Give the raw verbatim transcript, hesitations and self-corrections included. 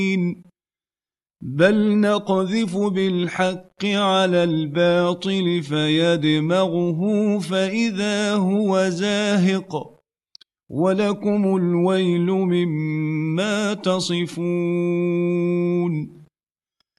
بَلْ نَقْذِفُ بِالْحَقِّ عَلَى الْبَاطِلِ فَيَدْمَغُهُ فَإِذَا هُوَ زَاهِقٌ وَلَكُمُ الْوَيْلُ مِمَّا تَصِفُونَ